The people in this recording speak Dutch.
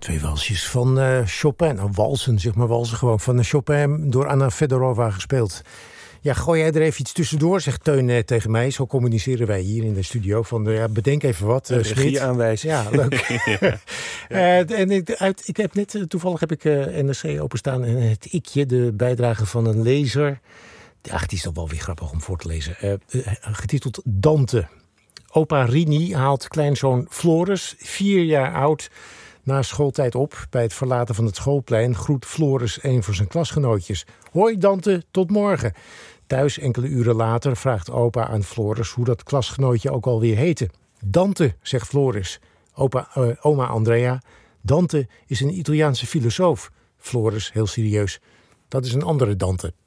Twee walsjes van Chopin. Nou, walsen, zeg maar walsen gewoon. Van Chopin door Anna Fedorova gespeeld. Ja, gooi jij er even iets tussendoor, zegt Teun tegen mij. Zo communiceren wij hier in de studio. Van, bedenk even wat, regie aanwijzen. Ja, leuk. En ik heb net, toevallig heb ik NRC openstaan. En het ikje, de bijdrage van een lezer. Ach, die is toch wel weer grappig om voor te lezen. Getiteld Dante. Opa Rini haalt kleinzoon Floris, 4 jaar oud, na schooltijd op. Bij het verlaten van het schoolplein groet Floris een van zijn klasgenootjes. Hoi Dante, tot morgen. Thuis enkele uren later vraagt opa aan Floris hoe dat klasgenootje ook alweer heette. Dante, zegt Floris. Oma Andrea, Dante is een Italiaanse filosoof. Floris, heel serieus. Dat is een andere Dante.